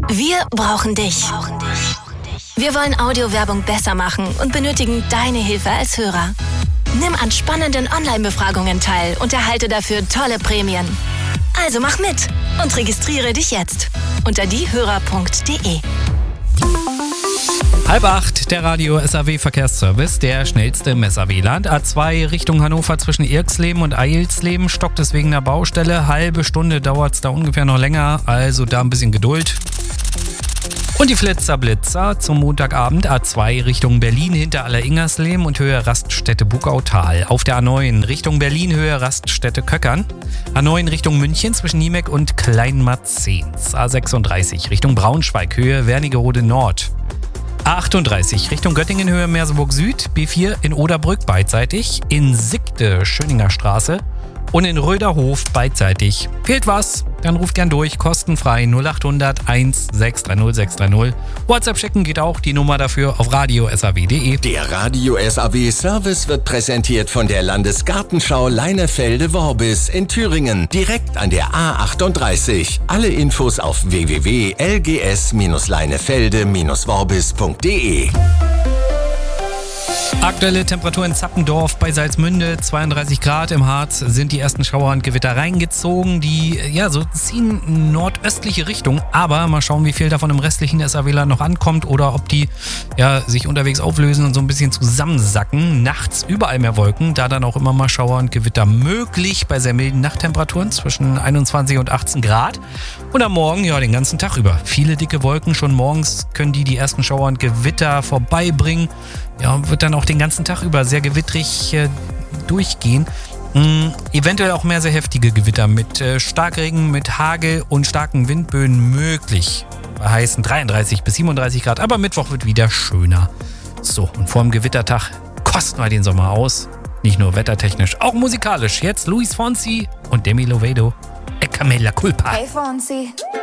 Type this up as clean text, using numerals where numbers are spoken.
Wir brauchen dich. Wir wollen Audiowerbung besser machen und benötigen deine Hilfe als Hörer. Nimm an spannenden Online-Befragungen teil und erhalte dafür tolle Prämien. Also mach mit und registriere dich jetzt unter diehörer.de. 7:30, der Radio SAW Verkehrsservice, der schnellste im SAW-Land. A2 Richtung Hannover zwischen Irxleben und Eilsleben stockt es wegen der Baustelle. Halbe Stunde dauert es da ungefähr noch länger, also da ein bisschen Geduld. Und die Flitzer-Blitzer zum Montagabend. A2 Richtung Berlin hinter Alleringersleben und Höhe Raststätte Bugautal. Auf der A9 Richtung Berlin Höhe Raststätte Köckern. A9 Richtung München zwischen Niemeck und Kleinmarzens. A36 Richtung Braunschweig Höhe Wernigerode Nord. A38 Richtung Göttingen Höhe Merseburg Süd. B4 in Oderbrück beidseitig. In Sickte Schöninger Straße. Und in Röderhof beidseitig. Fehlt was? Dann ruft gern durch, kostenfrei 0800 1630 630. WhatsApp schicken geht auch, die Nummer dafür auf radiosaw.de. Der Radio SAW Service wird präsentiert von der Landesgartenschau Leinefelde-Worbis in Thüringen, direkt an der A38. Alle Infos auf www.lgs-leinefelde-worbis.de. Aktuelle Temperatur in Zappendorf bei Salzmünde, 32 Grad. Im Harz sind die ersten Schauer und Gewitter reingezogen. Die so ziehen nordöstliche Richtung. Aber mal schauen, wie viel davon im restlichen SAW-Land noch ankommt oder ob die sich unterwegs auflösen und so ein bisschen zusammensacken. Nachts überall mehr Wolken, da dann auch immer mal Schauer und Gewitter möglich bei sehr milden Nachttemperaturen zwischen 21 und 18 Grad. Und am Morgen, den ganzen Tag über. Viele dicke Wolken, schon morgens können die ersten Schauer und Gewitter vorbeibringen. Wird dann auch den ganzen Tag über sehr gewittrig durchgehen. Eventuell auch mehr sehr heftige Gewitter mit Starkregen, mit Hagel und starken Windböen möglich. Bei heißen 33 bis 37 Grad, aber Mittwoch wird wieder schöner. So, und vor dem Gewittertag kosten wir den Sommer aus. Nicht nur wettertechnisch, auch musikalisch. Jetzt Luis Fonsi und Demi Lovato. E Camella Culpa. Hey Fonsi.